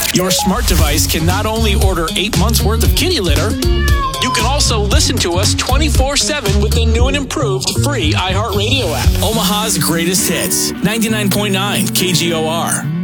Your smart device can not only order 8 months worth of kitty litter, you can also listen to us 24/7 with the new and improved free iHeartRadio app. Omaha's greatest hits, 99.9 KGOR.